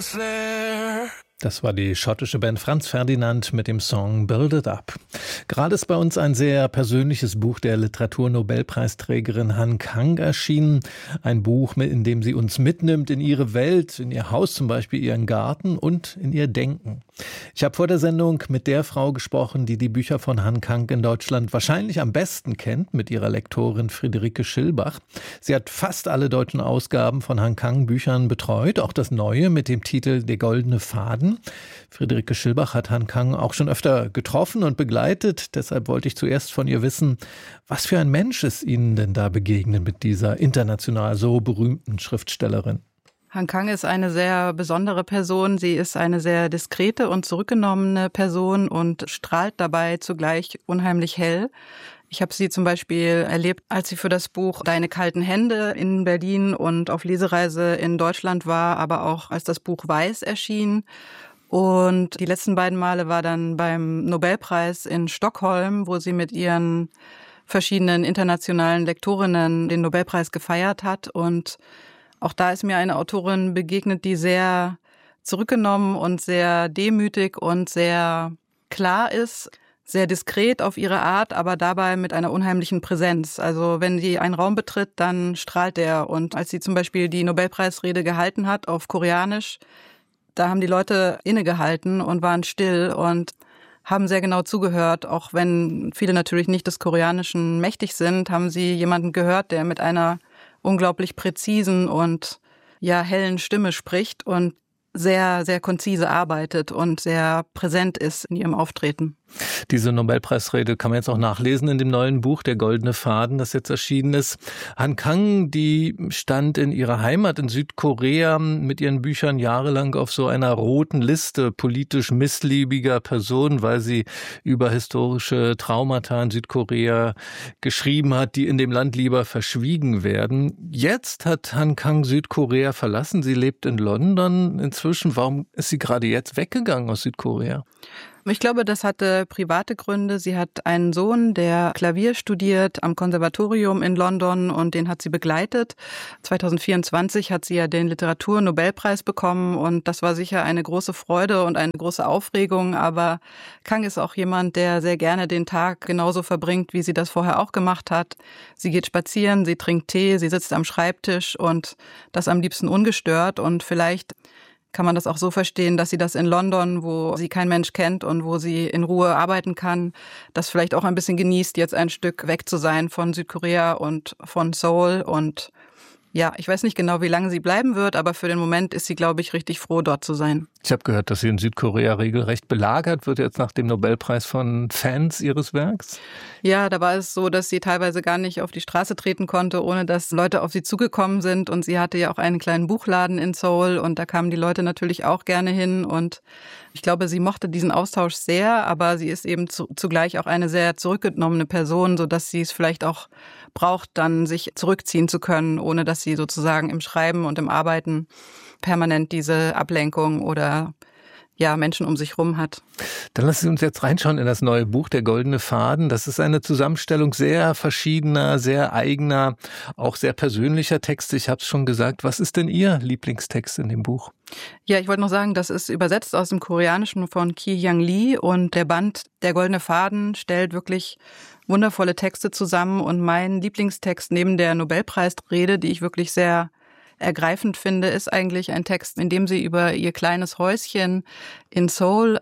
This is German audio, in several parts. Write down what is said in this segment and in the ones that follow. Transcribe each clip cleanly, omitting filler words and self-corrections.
was there. Das war die schottische Band Franz Ferdinand mit dem Song Build It Up. Gerade ist bei uns ein sehr persönliches Buch der Literaturnobelpreisträgerin Han Kang erschienen. Ein Buch, in dem sie uns mitnimmt in ihre Welt, in ihr Haus zum Beispiel, ihren Garten und in ihr Denken. Ich habe vor der Sendung mit der Frau gesprochen, die die Bücher von Han Kang in Deutschland wahrscheinlich am besten kennt, mit ihrer Lektorin Friederike Schilbach. Sie hat fast alle deutschen Ausgaben von Han Kang Büchern betreut, auch das neue mit dem Titel Der goldene Faden. Friederike Schilbach hat Han Kang auch schon öfter getroffen und begleitet. Deshalb wollte ich zuerst von ihr wissen, was für ein Mensch ist Ihnen denn da begegnet mit dieser international so berühmten Schriftstellerin? Han Kang ist eine sehr besondere Person. Sie ist eine sehr diskrete und zurückgenommene Person und strahlt dabei zugleich unheimlich hell. Ich habe sie zum Beispiel erlebt, als sie für das Buch Deine kalten Hände in Berlin und auf Lesereise in Deutschland war, aber auch als das Buch Weiß erschien. Und die letzten beiden Male war dann beim Nobelpreis in Stockholm, wo sie mit ihren verschiedenen internationalen Lektorinnen den Nobelpreis gefeiert hat. Und auch da ist mir eine Autorin begegnet, die sehr zurückgenommen und sehr demütig und sehr klar ist. Sehr diskret auf ihre Art, aber dabei mit einer unheimlichen Präsenz. Also wenn sie einen Raum betritt, dann strahlt er. Und als sie zum Beispiel die Nobelpreisrede gehalten hat auf Koreanisch, da haben die Leute innegehalten und waren still und haben sehr genau zugehört. Auch wenn viele natürlich nicht des Koreanischen mächtig sind, haben sie jemanden gehört, der mit einer unglaublich präzisen und hellen Stimme spricht und sehr, sehr konzise arbeitet und sehr präsent ist in ihrem Auftreten. Diese Nobelpreisrede kann man jetzt auch nachlesen in dem neuen Buch, Der goldene Faden, das jetzt erschienen ist. Han Kang, die stand in ihrer Heimat in Südkorea mit ihren Büchern jahrelang auf so einer roten Liste politisch missliebiger Personen, weil sie über historische Traumata in Südkorea geschrieben hat, die in dem Land lieber verschwiegen werden. Jetzt hat Han Kang Südkorea verlassen. Sie lebt in London inzwischen. Warum ist sie gerade jetzt weggegangen aus Südkorea? Ich glaube, das hatte private Gründe. Sie hat einen Sohn, der Klavier studiert am Konservatorium in London und den hat sie begleitet. 2024 hat sie ja den Literaturnobelpreis bekommen und das war sicher eine große Freude und eine große Aufregung. Aber Kang ist auch jemand, der sehr gerne den Tag genauso verbringt, wie sie das vorher auch gemacht hat. Sie geht spazieren, sie trinkt Tee, sie sitzt am Schreibtisch und das am liebsten ungestört und vielleicht kann man das auch so verstehen, dass sie das in London, wo sie kein Mensch kennt und wo sie in Ruhe arbeiten kann, das vielleicht auch ein bisschen genießt, jetzt ein Stück weg zu sein von Südkorea und von Seoul. Und ja, ich weiß nicht genau, wie lange sie bleiben wird, aber für den Moment ist sie, glaube ich, richtig froh, dort zu sein. Ich habe gehört, dass sie in Südkorea regelrecht belagert wird, jetzt nach dem Nobelpreis von Fans ihres Werks. Ja, da war es so, dass sie teilweise gar nicht auf die Straße treten konnte, ohne dass Leute auf sie zugekommen sind. Und sie hatte ja auch einen kleinen Buchladen in Seoul und da kamen die Leute natürlich auch gerne hin. Und ich glaube, sie mochte diesen Austausch sehr, aber sie ist eben zugleich auch eine sehr zurückgenommene Person, sodass sie es vielleicht auch braucht, dann sich zurückziehen zu können, ohne dass sie sozusagen im Schreiben und im Arbeiten permanent diese Ablenkung oder Menschen um sich rum hat. Dann lassen Sie uns jetzt reinschauen in das neue Buch Der goldene Faden. Das ist eine Zusammenstellung sehr verschiedener, sehr eigener, auch sehr persönlicher Texte. Ich habe es schon gesagt. Was ist denn Ihr Lieblingstext in dem Buch? Ja, ich wollte noch sagen, das ist übersetzt aus dem Koreanischen von Ki-Hyang Lee und der Band Der goldene Faden stellt wirklich wundervolle Texte zusammen und mein Lieblingstext neben der Nobelpreisrede, die ich wirklich sehr ergreifend finde, ist eigentlich ein Text, in dem sie über ihr kleines Häuschen in Seoul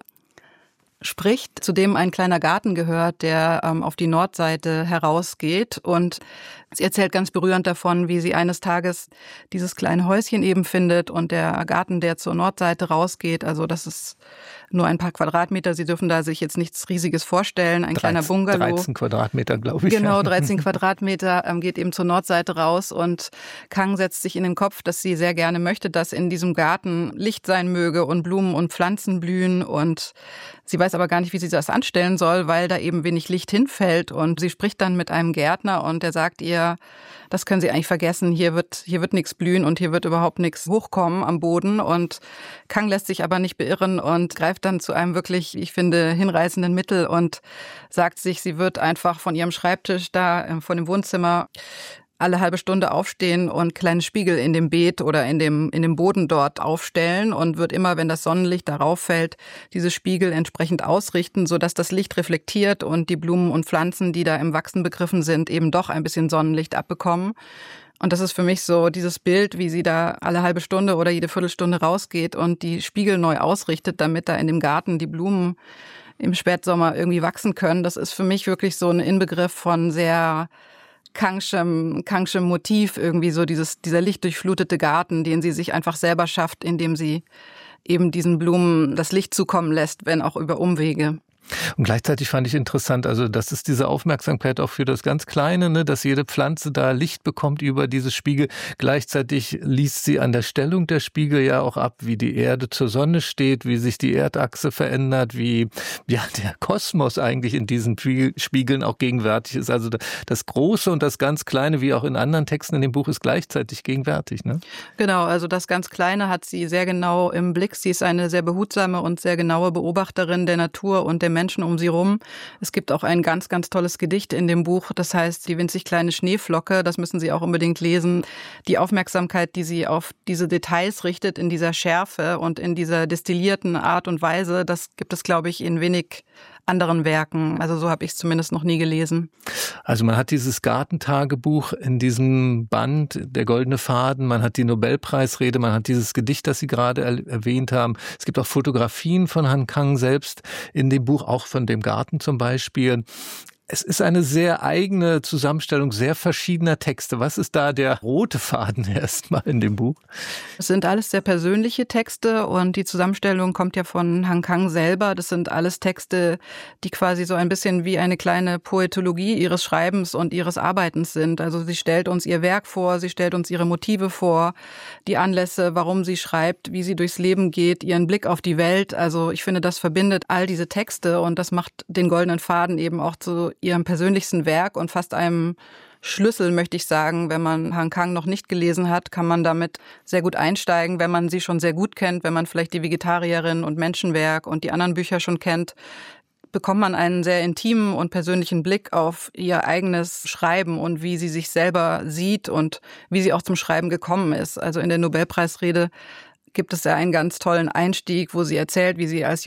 spricht, zu dem ein kleiner Garten gehört, der auf die Nordseite herausgeht. Und sie erzählt ganz berührend davon, wie sie eines Tages dieses kleine Häuschen eben findet und der Garten, der zur Nordseite rausgeht. Also das ist nur ein paar Quadratmeter. Sie dürfen da sich jetzt nichts Riesiges vorstellen. Ein kleiner Bungalow. 13 Quadratmeter, glaube ich. Genau, 13 Quadratmeter geht eben zur Nordseite raus. Und Kang setzt sich in den Kopf, dass sie sehr gerne möchte, dass in diesem Garten Licht sein möge und Blumen und Pflanzen blühen. Und sie weiß aber gar nicht, wie sie das anstellen soll, weil da eben wenig Licht hinfällt. Und sie spricht dann mit einem Gärtner und der sagt ihr, das können Sie eigentlich vergessen, hier wird nichts blühen und hier wird überhaupt nichts hochkommen am Boden. Und Kang lässt sich aber nicht beirren und greift dann zu einem wirklich, ich finde, hinreißenden Mittel und sagt sich, sie wird einfach von ihrem Schreibtisch da, von dem Wohnzimmer, alle halbe Stunde aufstehen und kleine Spiegel in dem Beet oder in dem Boden dort aufstellen und wird immer, wenn das Sonnenlicht darauf fällt, diese Spiegel entsprechend ausrichten, sodass das Licht reflektiert und die Blumen und Pflanzen, die da im Wachsen begriffen sind, eben doch ein bisschen Sonnenlicht abbekommen. Und das ist für mich so dieses Bild, wie sie da alle halbe Stunde oder jede Viertelstunde rausgeht und die Spiegel neu ausrichtet, damit da in dem Garten die Blumen im Spätsommer irgendwie wachsen können. Das ist für mich wirklich so ein Inbegriff von sehr Kangschem Motiv, irgendwie so dieser lichtdurchflutete Garten, den sie sich einfach selber schafft, indem sie eben diesen Blumen das Licht zukommen lässt, wenn auch über Umwege. Und gleichzeitig fand ich interessant, also das ist diese Aufmerksamkeit auch für das ganz Kleine, ne, dass jede Pflanze da Licht bekommt über diese Spiegel. Gleichzeitig liest sie an der Stellung der Spiegel ja auch ab, wie die Erde zur Sonne steht, wie sich die Erdachse verändert, wie ja der Kosmos eigentlich in diesen Spiegeln auch gegenwärtig ist. Also das Große und das ganz Kleine, wie auch in anderen Texten in dem Buch, ist gleichzeitig gegenwärtig, ne? Genau, also das ganz Kleine hat sie sehr genau im Blick. Sie ist eine sehr behutsame und sehr genaue Beobachterin der Natur und der Menschen um sie rum. Es gibt auch ein ganz, ganz tolles Gedicht in dem Buch, das heißt Die winzig kleine Schneeflocke, das müssen Sie auch unbedingt lesen. Die Aufmerksamkeit, die sie auf diese Details richtet, in dieser Schärfe und in dieser destillierten Art und Weise, das gibt es, glaube ich, in wenig anderen Werken. Also so habe ich es zumindest noch nie gelesen. Also man hat dieses Gartentagebuch in diesem Band, der goldene Faden, man hat die Nobelpreisrede, man hat dieses Gedicht, das Sie gerade erwähnt haben. Es gibt auch Fotografien von Han Kang selbst in dem Buch, auch von dem Garten zum Beispiel. Es ist eine sehr eigene Zusammenstellung sehr verschiedener Texte. Was ist da der rote Faden erstmal in dem Buch? Es sind alles sehr persönliche Texte und die Zusammenstellung kommt ja von Han Kang selber. Das sind alles Texte, die quasi so ein bisschen wie eine kleine Poetologie ihres Schreibens und ihres Arbeitens sind. Also sie stellt uns ihr Werk vor, sie stellt uns ihre Motive vor, die Anlässe, warum sie schreibt, wie sie durchs Leben geht, ihren Blick auf die Welt. Also ich finde, das verbindet all diese Texte und das macht den goldenen Faden eben auch zu ihrem persönlichsten Werk und fast einem Schlüssel, möchte ich sagen. Wenn man Han Kang noch nicht gelesen hat, kann man damit sehr gut einsteigen. Wenn man sie schon sehr gut kennt, wenn man vielleicht die Vegetarierin und Menschenwerk und die anderen Bücher schon kennt, bekommt man einen sehr intimen und persönlichen Blick auf ihr eigenes Schreiben und wie sie sich selber sieht und wie sie auch zum Schreiben gekommen ist. Also in der Nobelpreisrede gibt es ja einen ganz tollen Einstieg, wo sie erzählt, wie sie als